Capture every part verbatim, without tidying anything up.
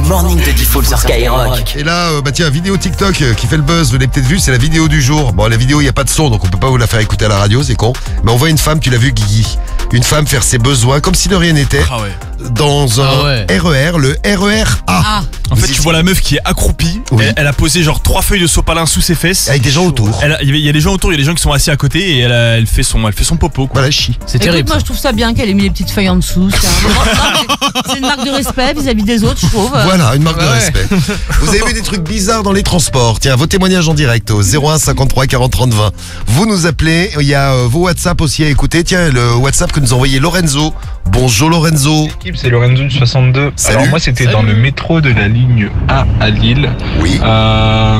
morning de Diffoul sur Skyrock. Et là, euh, bah tiens, vidéo TikTok euh, qui fait le buzz, vous l'avez peut-être vu, c'est la vidéo du jour. Bon, la vidéo, il n'y a pas de son, donc on peut pas vous la faire écouter à la radio, c'est con. Mais on voit une femme, tu l'as vu, Guigui. Une femme faire ses besoins comme si de rien n'était. Ah ouais. Dans un Ah ouais. R E R, le R E R A. Ah. En fait, tu vois la meuf qui est accroupie. Oui. Elle, elle a posé genre trois feuilles de sopalin sous ses fesses. Avec des gens autour. Elle a- Il y a- il y a des gens autour, il y a des gens qui sont assis à côté et elle, a- elle fait son, elle fait son popo. Quoi. Voilà, chie. C'est Écoute, terrible. moi je trouve ça bien qu'elle ait mis les petites feuilles en dessous. C'est, un moment- Non, mais c'est une marque de respect vis-à-vis des autres, je trouve. Voilà, une marque de Ouais. respect. Vous avez vu des trucs bizarres dans les transports. Tiens, vos témoignages en direct au zéro un cinquante-trois quarante trente vingt. Vous nous appelez, il y a euh, vos WhatsApp aussi à écouter. Tiens, le WhatsApp que nous a envoyé Lorenzo. Bonjour Lorenzo. L'équipe, c'est Lorenzo du soixante-deux. Salut. Alors moi c'était Salut. dans le métro de la ligne A à Lille. Oui. Euh,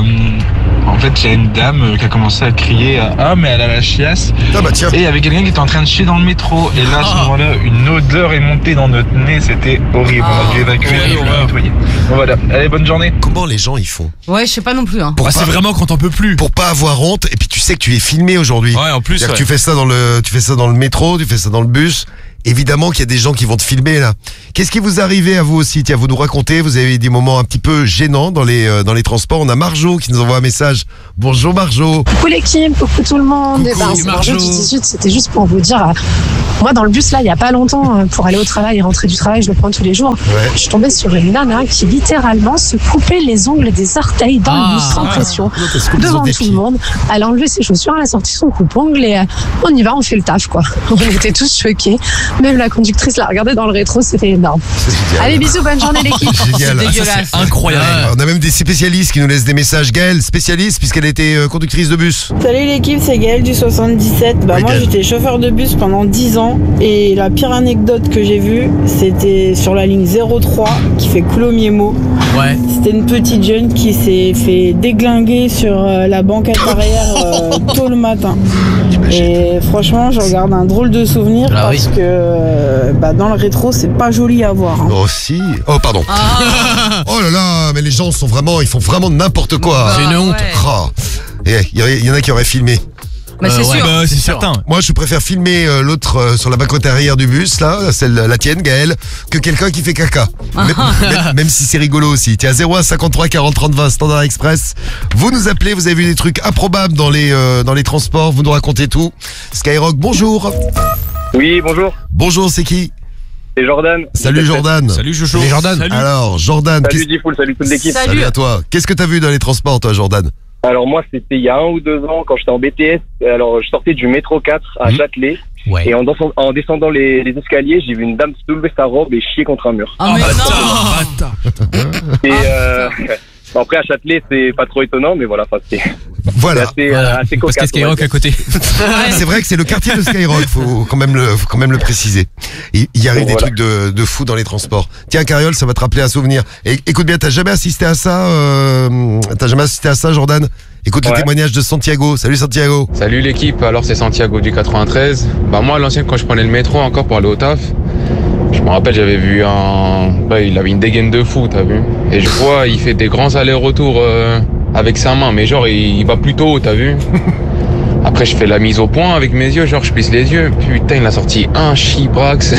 en fait il y a une dame qui a commencé à crier euh, ah mais elle a la chiasse. Ah bah tiens. Et il y avait quelqu'un qui était en train de chier dans le métro. Et là à ce Ah. moment-là une odeur est montée dans notre nez. C'était horrible. On a dû évacuer quelle et on l'a horreur. nettoyé. Bon voilà. Allez bonne journée. Comment les gens ils font Ouais, je sais pas non plus. Hein. pour Ah, pas, c'est vraiment quand t'en peux plus. pour pas avoir honte. Et puis tu sais que tu es filmé aujourd'hui. Ouais, en plus. C'est-à-dire Ouais. que tu fais ça dans le, tu fais ça dans le métro, tu fais ça dans le bus. Évidemment qu'il y a des gens qui vont te filmer là. Qu'est-ce qui vous arrivez à vous aussi? Tiens, vous nous racontez, vous avez des moments un petit peu gênants dans les euh, dans les transports. On a Marjo qui nous envoie un message. Bonjour Marjo. Coucou l'équipe, coucou tout le monde. Coucou, Eh ben, c'est Marjo. Marjo du dix-huit, c'était juste pour vous dire, euh, moi dans le bus là, il y a pas longtemps, euh, pour aller au travail et rentrer du travail, je le prends tous les jours. Ouais. Je suis tombée sur une nana qui littéralement se coupait les ongles des orteils dans Ah. le bus sans pression, Elle se coupe les devant ongles des tout pieds. le monde. Elle a enlevé ses chaussures, elle a sorti son coupe-ongle et euh, on y va, on fait le taf quoi. On était tous choqués. Même la conductrice l'a regardé dans le rétro, c'était énorme. C'est génial. Allez bisous, bonne journée l'équipe. Génial. C'est dégueulasse. Incroyable. Ah, on a même des spécialistes qui nous laissent des messages. Gaëlle, spécialiste puisqu'elle était euh, conductrice de bus. Salut l'équipe, c'est Gaël du soixante-dix-sept. Bah Oui, moi Gaël. j'étais chauffeur de bus pendant dix ans et la pire anecdote que j'ai vue, c'était sur la ligne zéro trois qui fait Coulommiers-Meaux. Ouais. C'était une petite jeune qui s'est fait déglinguer sur euh, la banquette arrière euh, tôt le matin. Et franchement, je regarde un drôle de souvenir Ah parce oui. que euh, bah, dans le rétro, c'est pas joli à voir. hein. Oh si. Oh pardon. Ah, Oh là là, mais les gens sont vraiment, ils font vraiment n'importe quoi. C'est une honte. ouais. Oh. Et il y, aurait- il y en a qui auraient filmé. Mais c'est Euh, ouais. sûr. Bah, c'est C'est sûr. certain. Moi, je préfère filmer euh, l'autre euh, sur la banquette arrière du bus, là, celle la tienne, Gaëlle, que quelqu'un qui fait caca. Même, même- même si c'est rigolo aussi. Tiens, zéro un cinquante-trois quarante trente vingt, Standard Express. Vous nous appelez, vous avez vu des trucs improbables dans les euh, dans les transports, vous nous racontez tout. Skyrock, bonjour. Oui, bonjour, Bonjour, c'est qui? c'est Jordan. Salut Jordan. Salut Jojo. Salut, Jordan. Salut. Alors, Jordan, Salut qu'est-ce- Diffoul, salut toute l'équipe. Salut. salut à toi. Qu'est-ce que t'as vu dans les transports, toi, Jordan? Alors moi, c'était il y a un ou deux ans quand j'étais en B T S. Alors je sortais du métro quatre à Mhm. Châtelet Ouais. et en, descend- en descendant les, les escaliers, j'ai vu une dame soulever sa robe et chier contre un mur. Ah, mais non. Bâtard, bâtard. Et Ah, euh, bon, après à Châtelet, c'est pas trop étonnant, mais voilà, enfin, c'est c'est Voilà. assez, Voilà. euh, assez Parce qu'il y a cocasse. on va Skyrock dire. à côté. C'est vrai que c'est le quartier de Skyrock, faut quand même le, faut quand même le préciser. Il, il y arrive Bon, des voilà. trucs de, de fou dans les transports. Tiens, Cariole, ça va te rappeler un souvenir. Et, écoute bien, t'as jamais assisté à ça, euh, t'as jamais assisté à ça, Jordan? Écoute le Ouais. témoignage de Santiago. Salut Santiago. Salut l'équipe, alors c'est Santiago du quatre-vingt-treize. Bah moi à l'ancien quand je prenais le métro encore pour aller au taf, je me rappelle j'avais vu un... Bah, il avait une dégaine de fou, t'as vu. Et je vois il fait des grands allers-retours euh, avec sa main, mais genre il, il va plutôt haut, t'as vu. Après je fais la mise au point avec mes yeux, genre je plisse les yeux. Putain il a sorti un chibrax.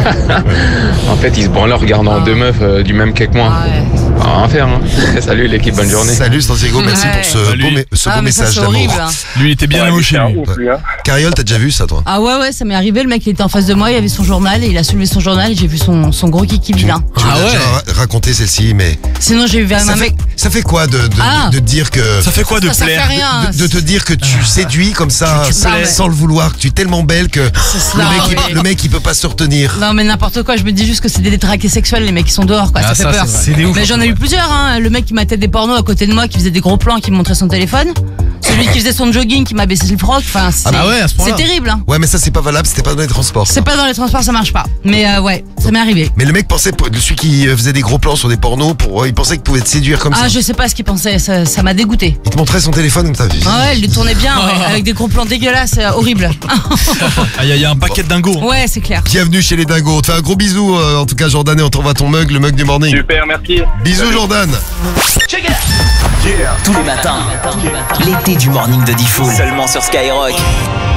En fait il se branlait en regardant Ah. deux meufs euh, du même quai que moi. Ah ouais. Ah, à faire hein. Salut l'équipe, bonne journée. Salut Santiago, merci Ouais. pour ce Salut. beau, mé- ce Ah, beau mais ça, message c'est d'amour. horrible. hein. Lui, il était bien Ouais, amoché, c'est un lui. ouf, lui, hein. Cariole, t'as déjà vu ça, toi? Ah ouais, ouais, ça m'est arrivé. Le mec, il était en face de moi, il avait son journal et il a soulevé son journal et j'ai vu son, son gros kiki vilain. Tu Ah m'as ouais. déjà ra- raconté celle-ci, mais Sinon, j'ai vu un ça fait, mec. ça fait quoi de, de, Ah. de, de dire que... Ça fait quoi de Ça, ça fait plaire rien. de, de te dire que tu séduis comme ça, Tu sans, plais. sans le vouloir, que tu es tellement belle que le Non, mec, il, mais- le mec il peut pas se retenir. Non, mais n'importe quoi. Je me dis juste que c'est des détraqués sexuels, les mecs qui sont dehors, quoi. Ah, ça fait ça, peur. c'est vrai. C'est des ouf. Mais j'en ai eu plusieurs, hein. Le mec qui matait des pornos à côté de moi, qui faisait des gros plans, qui me montrait son téléphone. Celui qui faisait son jogging, qui m'a baissé le froc. Enfin, c'est Ah bah ouais, à ce point-là. c'est terrible, hein. Ouais, mais ça c'est pas valable, c'était pas dans les transports. ça. C'est pas dans les transports, ça marche pas. Mais euh, ouais, ça m'est arrivé. Mais le mec pensait, celui qui euh, faisait des gros plans sur des pornos, pour, il pensait qu'il pouvait te séduire comme Ah, ça. je sais pas ce qu'il pensait, ça ça m'a dégoûté. Il te montrait son téléphone comme t'as vu. Ah ouais, il lui tournait bien, ouais, avec des gros plans dégueulasses, euh, horribles. Ah, il y, a- il y a un paquet de dingos. hein. Ouais, c'est clair. Bienvenue chez les dingos. On te fait un gros bisou, euh, en tout cas Jordan, et on t'envoie ton mug, le mug du morning. Super, merci. Bisous Jordan. Tous les matins, l'été du morning de Diffoul. Seulement sur Skyrock.